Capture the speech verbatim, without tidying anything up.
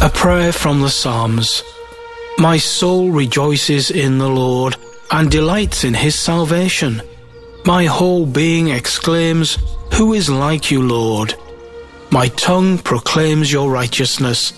A prayer from the Psalms. My soul rejoices in the Lord, and delights in his salvation. My whole being exclaims, Who is like you, Lord? My tongue proclaims your righteousness,